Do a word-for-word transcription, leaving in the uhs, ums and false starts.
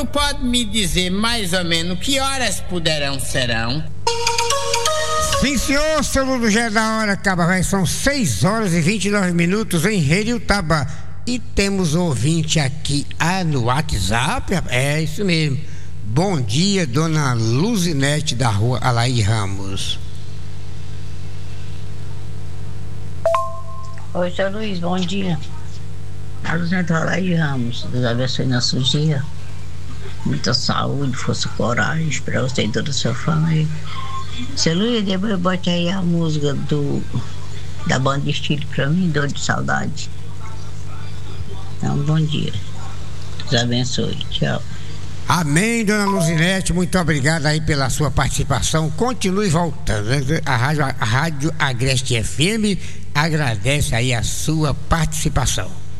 tu pode me dizer mais ou menos que horas poderão serão? Sim, senhor, seu Lulu, já é da hora, caba, vai, são seis horas e vinte e nove minutos em Heriutaba. E temos ouvinte aqui ah, no WhatsApp, é isso mesmo. Bom dia, dona Luzinete da rua Alaí Ramos. Oi, seu Luiz, bom dia. A Luzinete Alaí Ramos, Deus abençoe nosso dia. Muita saúde, força e coragem para você e toda a sua família. Seu Luiz, depois bote aí a música do, da banda de estilo pra mim, Dor de Saudade. Então, bom dia. Deus abençoe. Tchau. Amém, dona Luzinete, muito obrigado aí pela sua participação. Continue voltando. A Rádio, a Rádio Agreste F M agradece aí a sua participação.